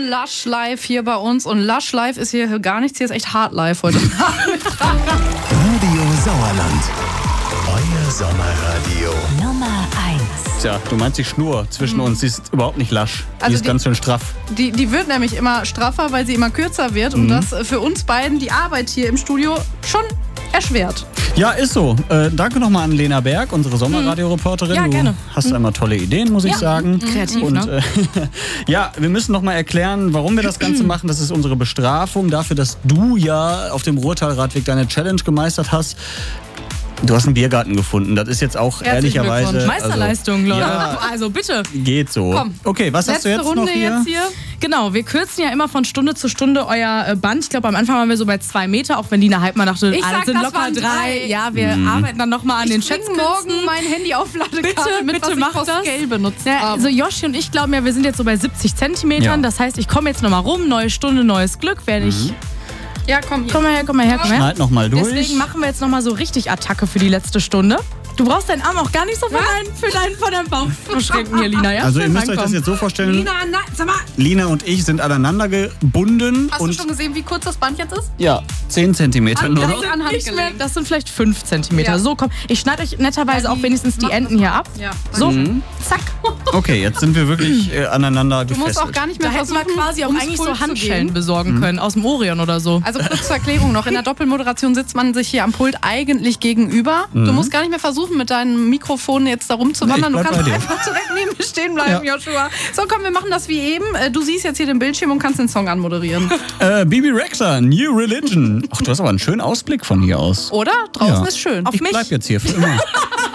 Lush Live hier bei uns. Und Lush Live ist hier gar nichts. Hier ist echt Hard Live heute. Radio Sauerland. Euer Sommerradio. Nummer 1. Tja, du meinst die Schnur zwischen uns, die ist überhaupt nicht lasch. Die Also ist ganz schön straff. Die wird nämlich immer straffer, weil sie immer kürzer wird. Und das für uns beiden die Arbeit hier im Studio schon erschwert. Ja, ist so. Danke nochmal an Lena Berg, unsere Sommerradio-Reporterin. Ja, gerne. Du hast immer tolle Ideen, muss ich sagen. Kreativ, Und ne? ja, wir müssen nochmal erklären, warum wir das Ganze machen. Das ist unsere Bestrafung dafür, dass du ja auf dem Ruhrtalradweg deine Challenge gemeistert hast. Du hast einen Biergarten gefunden. Das ist jetzt auch Herzlichen ehrlicherweise... Glückwunsch. Meisterleistung, Leute. Ja. Also bitte. Geht so. Komm. Okay, was hast du Letzte jetzt Runde noch hier? jetzt hier. Genau, wir kürzen ja immer von Stunde zu Stunde euer Band. Ich glaube, am Anfang waren wir so bei 2 Meter, auch wenn Lina Halbmann dachte, Ich das sag, sind das locker waren 3. 3. Ja, wir arbeiten dann nochmal an den Ich bring Schätzkünsten. morgen mein Handy auf Ladekarte mit, Bitte was mach ich aus das. Scale benutzt Ja, habe. also Yoshi und ich glauben ja, wir sind jetzt so bei 70 Zentimetern. Ja. Das heißt, ich komme jetzt nochmal rum, neue Stunde, neues Glück. Werde ich. Ja, komm hier. Komm mal her, komm mal her, komm her. Schneid nochmal durch. Deswegen machen wir jetzt nochmal so richtig Attacke für die letzte Stunde. Du brauchst deinen Arm auch gar nicht so von deinem Bauch verschränken hier, Lina. Ja? Also ihr Schön müsst euch das reinkommen. jetzt so vorstellen, Lina, nein, sag mal, Lina und ich sind aneinander gebunden. hast und du schon gesehen, wie kurz das Band jetzt ist? ja, 10 Zentimeter nur noch. An Nicht mehr, Handgelenk. das sind vielleicht 5 Zentimeter. Ja. So, komm. Ich schneide euch netterweise Ja, auch wenigstens die mach Enden hier ab. Ja. So, zack. Okay, jetzt sind wir wirklich aneinander Du gefesselt. musst auch gar nicht Da mehr hätten wir versuchen, quasi auch ums eigentlich Pult so zu Handschellen gehen. besorgen können, aus dem Orion oder so. Also kurz zur Erklärung noch, in der Doppelmoderation sitzt man sich hier am Pult eigentlich gegenüber. Du musst gar nicht mehr versuchen, mit deinem Mikrofon jetzt da rumzuwandern. Nee, Du ich bleib kannst bei dir. einfach direkt neben mir stehen bleiben, Ja. Joshua. So, komm, wir machen das wie eben. Du siehst jetzt hier den Bildschirm und kannst den Song anmoderieren. Bibi Rexha, New Religion. Ach, du hast aber einen schönen Ausblick von hier aus. Oder? Draußen Ja. ist schön. Auf Ich mich. bleib jetzt hier für immer.